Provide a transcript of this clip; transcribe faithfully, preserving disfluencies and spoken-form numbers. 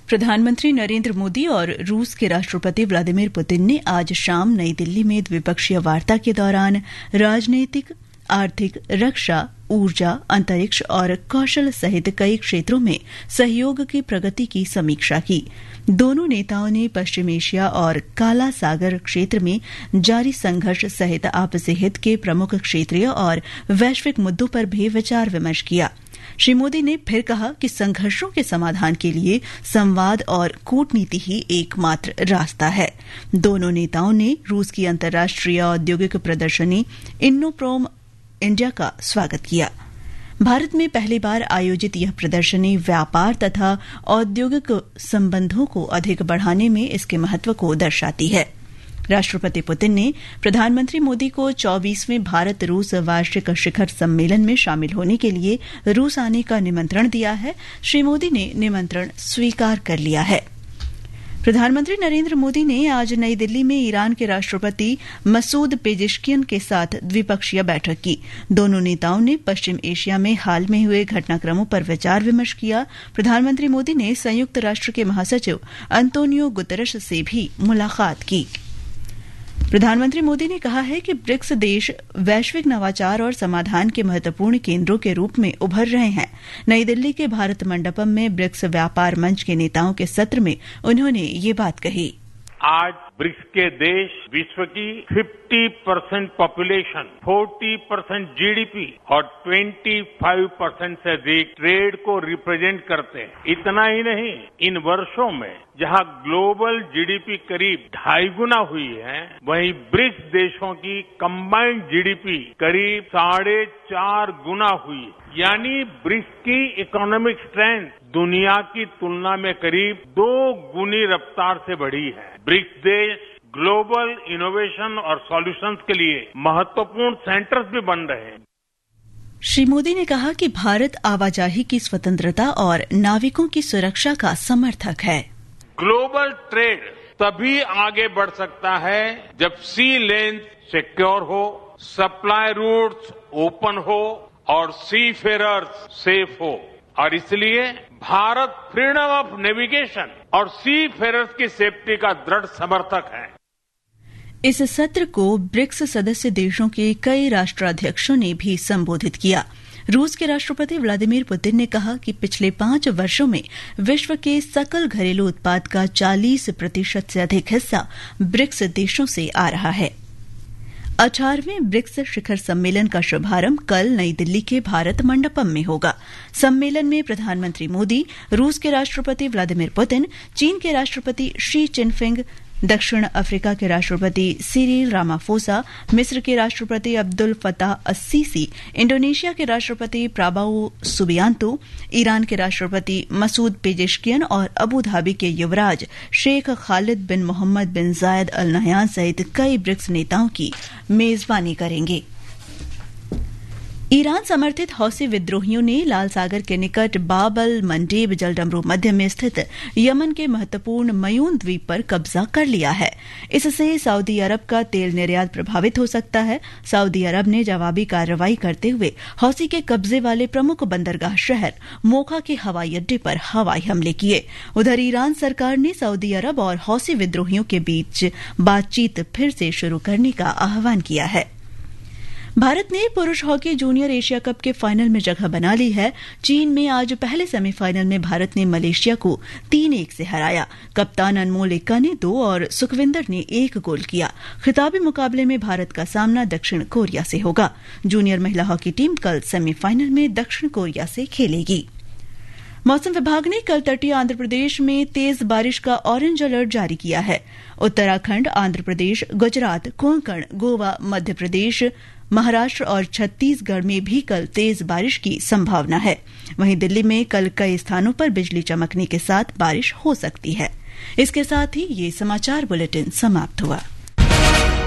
प्रधानमंत्री नरेंद्र मोदी और रूस के राष्ट्रपति व्लादिमीर पुतिन ने आज शाम नई दिल्ली में द्विपक्षीय वार्ता के दौरान राजनीतिक, आर्थिक, रक्षा, ऊर्जा, अंतरिक्ष और कौशल सहित कई क्षेत्रों में सहयोग की प्रगति की समीक्षा की। दोनों नेताओं ने पश्चिम एशिया और काला सागर क्षेत्र में जारी संघर्ष सहित आपसी हित के प्रमुख क्षेत्रीय और वैश्विक मुद्दों पर भी विचार विमर्श किया। श्री मोदी ने फिर कहा कि संघर्षों के समाधान के लिए संवाद और कूटनीति ही एकमात्र रास्ता है। दोनों नेताओं ने रूस की अंतर्राष्ट्रीय औद्योगिक प्रदर्शनी इन्नोप्रोम इंडिया का स्वागत किया। भारत में पहली बार आयोजित यह प्रदर्शनी व्यापार तथा औद्योगिक संबंधों को अधिक बढ़ाने में इसके महत्व को दर्शाती है। राष्ट्रपति पुतिन ने प्रधानमंत्री मोदी को चौबीसवें भारत रूस वार्षिक शिखर सम्मेलन में शामिल होने के लिए रूस आने का निमंत्रण दिया है। श्री मोदी ने निमंत्रण स्वीकार कर लिया है। प्रधानमंत्री नरेंद्र मोदी ने आज नई दिल्ली में ईरान के राष्ट्रपति मसूद पेजेश्कियन के साथ द्विपक्षीय बैठक की। दोनों नेताओं ने पश्चिम एशिया में हाल में हुए घटनाक्रमों पर विचार विमर्श किया। प्रधानमंत्री मोदी ने संयुक्त राष्ट्र के महासचिव अंतोनियो गुतेरेस से भी मुलाकात की। प्रधानमंत्री मोदी ने कहा है कि ब्रिक्स देश वैश्विक नवाचार और समाधान के महत्वपूर्ण केंद्रों के रूप में उभर रहे हैं। नई दिल्ली के भारत मंडपम में ब्रिक्स व्यापार मंच के नेताओं के सत्र में उन्होंने ये बात कही। आज ब्रिक्स के देश विश्व की पचास परसेंट पॉपुलेशन, चालीस परसेंट जीडीपी और पच्चीस परसेंट से अधिक ट्रेड को रिप्रेजेंट करते हैं। इतना ही नहीं, इन वर्षों में जहां ग्लोबल जीडीपी करीब ढाई गुना हुई है, वहीं ब्रिक्स देशों की कंबाइंड जीडीपी करीब साढ़े चार गुना हुई। यानी ब्रिक्स की इकोनॉमिक स्ट्रेंथ दुनिया की तुलना में करीब दो गुनी रफ्तार से बढ़ी है। ब्रिक्स देश ग्लोबल इनोवेशन और सॉल्यूशंस के लिए महत्वपूर्ण सेंटर्स भी बन रहे हैं। श्री मोदी ने कहा कि भारत आवाजाही की स्वतंत्रता और नाविकों की सुरक्षा का समर्थक है। ग्लोबल ट्रेड तभी आगे बढ़ सकता है जब सी लेन सिक्योर हो, सप्लाई रूट्स ओपन हो और सी फेरर्स सेफ हो। और इसलिए भारत फ्रीडम ऑफ नेविगेशन और सी फेरर्स की सेफ्टी का दृढ़ समर्थक है। इस सत्र को ब्रिक्स सदस्य देशों के कई राष्ट्राध्यक्षों ने भी संबोधित किया। रूस के राष्ट्रपति व्लादिमीर पुतिन ने कहा कि पिछले पांच वर्षों में विश्व के सकल घरेलू उत्पाद का चालीस प्रतिशत से अधिक हिस्सा ब्रिक्स देशों से आ रहा है। अठारहवें ब्रिक्स शिखर सम्मेलन का शुभारंभ कल नई दिल्ली के भारत मंडपम में होगा। सम्मेलन में प्रधानमंत्री मोदी, रूस के राष्ट्रपति व्लादिमीर पुतिन, चीन के राष्ट्रपति शी जिनपिंग, दक्षिण अफ्रीका के राष्ट्रपति सिरिल रामाफोसा, मिस्र के राष्ट्रपति अब्दुल फताह अस्सीसी, इंडोनेशिया के राष्ट्रपति प्राबाओ सुबियांतो, ईरान के राष्ट्रपति मसूद पेजेश्कियन और अबू धाबी के युवराज शेख खालिद बिन मोहम्मद बिन जायद अल नहयान सहित कई ब्रिक्स नेताओं की मेजबानी करेंगे। ईरान समर्थित हौसी विद्रोहियों ने लाल सागर के निकट बाब अल मंडेब जलडमरू मध्य में स्थित यमन के महत्वपूर्ण मयून द्वीप पर कब्जा कर लिया है। इससे सऊदी अरब का तेल निर्यात प्रभावित हो सकता है। सऊदी अरब ने जवाबी कार्रवाई करते हुए हौसी के कब्जे वाले प्रमुख बंदरगाह शहर मोखा के हवाई अड्डे पर हवाई हमले किए। उधर ईरान सरकार ने सऊदी अरब और हौसी विद्रोहियों के बीच बातचीत फिर से शुरू करने का आह्वान किया है। भारत ने पुरुष हॉकी जूनियर एशिया कप के फाइनल में जगह बना ली है। चीन में आज पहले सेमीफाइनल में भारत ने मलेशिया को तीन एक से हराया। कप्तान अनमोल एक्का ने दो और सुखविंदर ने एक गोल किया। खिताबी मुकाबले में भारत का सामना दक्षिण कोरिया से होगा। जूनियर महिला हॉकी टीम कल सेमीफाइनल में दक्षिण कोरिया से खेलेगी। मौसम विभाग ने कल तटीय आंध्र प्रदेश में तेज बारिश का ऑरेंज अलर्ट जारी किया है। उत्तराखंड, आंध्र प्रदेश, गुजरात, कोंकण, गोवा, मध्य प्रदेश, महाराष्ट्र और छत्तीसगढ़ में भी कल तेज बारिश की संभावना है। वहीं दिल्ली में कल कई स्थानों पर बिजली चमकने के साथ बारिश हो सकती है। इसके साथ ही ये समाचार बुलेटिन समाप्त हुआ।